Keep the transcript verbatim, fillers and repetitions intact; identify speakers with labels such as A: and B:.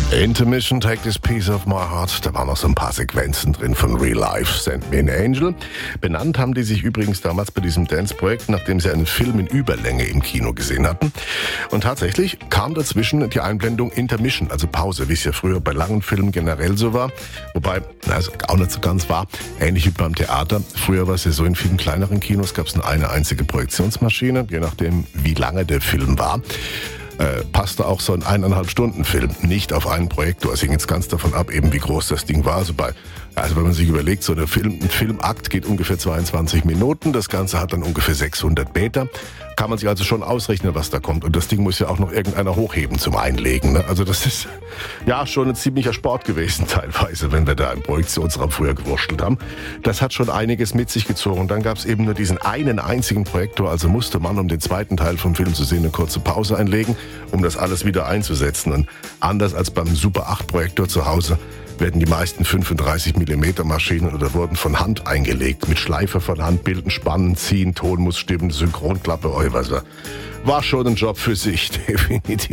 A: Intermission, Take This Piece of My Heart. Da waren noch so ein paar Sequenzen drin von Real Life, Send Me an Angel. Benannt haben die sich übrigens damals bei diesem Dance-Projekt, nachdem sie einen Film in Überlänge im Kino gesehen hatten. Und tatsächlich kam dazwischen die Einblendung Intermission, also Pause, wie es ja früher bei langen Filmen generell so war. Wobei, also auch nicht so ganz war, ähnlich wie beim Theater. Früher war es ja so, in vielen kleineren Kinos gab es nur eine einzige Projektionsmaschine, je nachdem, wie lange der Film war. Äh, passte auch so ein eineinhalb Stunden Film nicht auf einen Projektor. Es hing jetzt ganz davon ab, eben wie groß das Ding war. Also, bei, also wenn man sich überlegt, so eine Film, ein Filmakt geht ungefähr zweiundzwanzig Minuten. Das Ganze hat dann ungefähr sechshundert Meter. Kann man sich also schon ausrechnen, was da kommt. Und das Ding muss ja auch noch irgendeiner hochheben zum Einlegen. Ne? Also das ist ja schon ein ziemlicher Sport gewesen teilweise, wenn wir da im Projektionsraum früher gewurschtelt haben. Das hat schon einiges mit sich gezogen. Und dann gab es eben nur diesen einen einzigen Projektor. Also musste man, um den zweiten Teil vom Film zu sehen, eine kurze Pause einlegen, um das alles wieder einzusetzen. Und anders als beim Super acht Projektor zu Hause werden die meisten fünfunddreißig Millimeter Maschinen oder wurden von Hand eingelegt. Mit Schleifer von Hand bilden, spannen, ziehen, Ton muss stimmen, Synchronklappe, oh, was war. War schon ein Job für sich, definitiv.